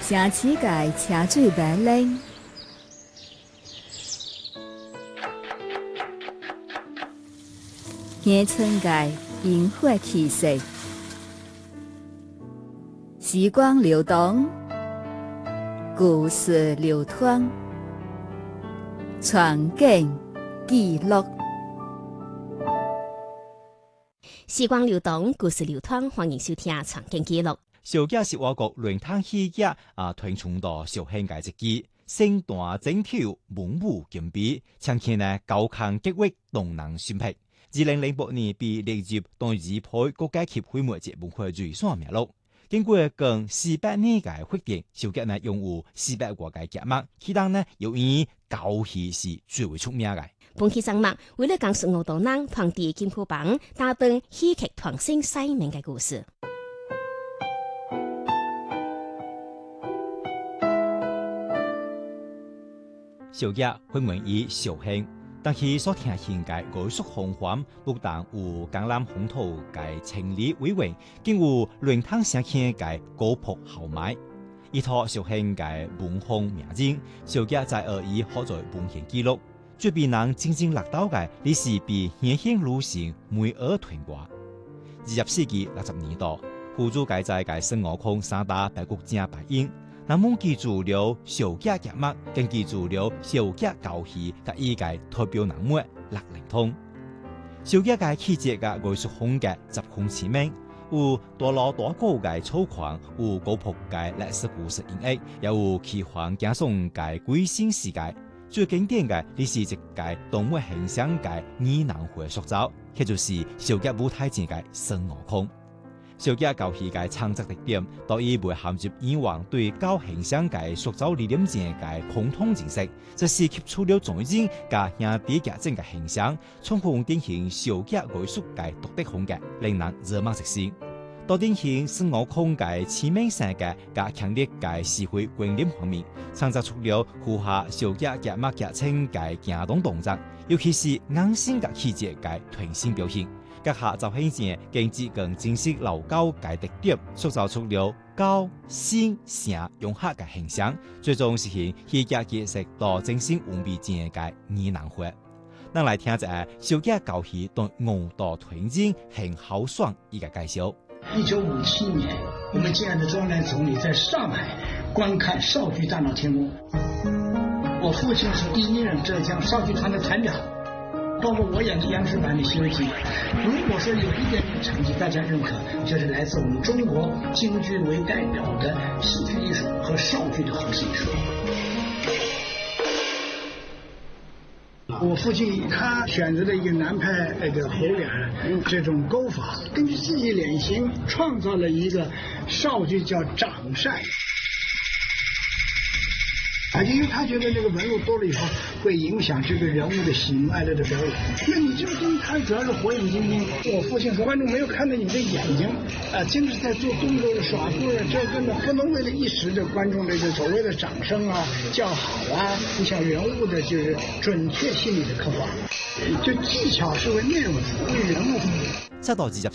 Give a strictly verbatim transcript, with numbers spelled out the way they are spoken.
城市界车水马龙，乡村界萤火气息，时光流动，故事流淌，传景记录。 时光流动，故事流淌，欢迎收听《传景记录》。 小姐是我国轮胎戏剧啊推崇到小县界一支，身段整条，文武兼备，呈现呢高亢激烈，动人心魄。二零零八年被列入第二批国家级非物质文化遗产名录。經過近四百年嘅發展，小姐呢擁有四百多個節目，其中呢由於教戲是最為出名嘅。 本期節目為了講述我島人團地金庫幫大本戲劇團星西面嘅故事。 小姐分為以小興，但係所聽見嘅藝術風範不但有江南風土嘅情理委員，更有亂湯聲氣嘅高樸豪邁。依套小興嘅文風名人，小姐在而以學在文獻記錄，最被人津津樂道嘅，歷史被現現路線每耳傳掛。二十世紀六十年代，湖州界在嘅孫悟空三大白骨精白影。人們記住了小姐節目，更記住了小姐教戲及伊個代表人物六靈通。小姐嘅氣質嘅藝術風格十分鮮明，有大老大高嘅粗獷，有古樸嘅歷史故事演繹，又有奇幻驚悚嘅鬼仙世界。最經典嘅，你是一個動物形象嘅擬人化塑造，佢就是小姐舞台前嘅孫悟空。小姐教戲嘅創作特點，到以未含入以往對高形象嘅塑造理念前嘅共通認識，這是吸出了眾人加兄弟夾正嘅形象，充分典型小姐藝術嘅獨特風格，令人熱望直視。到典型孫悟空嘅致命性嘅加強烈嘅社會觀念方面，創作出了符合小姐夾物夾稱嘅行動動作，尤其是硬性嘅氣節嘅團性表現。閣下就顯現經濟更正式老高嘅特點，塑造出了高、新、城融合嘅形象，最終實現戲劇結識到精神完備前嘅擬人化。咱來聽一下小姐教戲對舞蹈團員很豪爽一個介紹。 一九五七年，我們親愛的莊蘭總理在上海觀看少劇大鬧天宮。我父親是第一任浙江少劇團的團長。包括我演的央視版的《西遊記》，如果說有一點點成績大家認可，就是來自我們中國京劇為代表的戲劇藝術和少劇的核心藝術。我父親他選擇了一個南派那個猴臉這種勾法，根據自己臉型創造了一個少劇叫掌扇。啊，因為他覺得那個紋路多了以後會影響這個人物的喜怒哀樂的表演。那你這個東西看主要是火眼金睛。我父親說，觀眾沒有看到你的眼睛，啊，精是在做動作的耍步的，這個呢不能為了一時的觀眾這個所謂的掌聲啊、叫好啊，影響人物的就是準確心理的刻畫。就技巧是為內容服務，為人物服務。 直到二十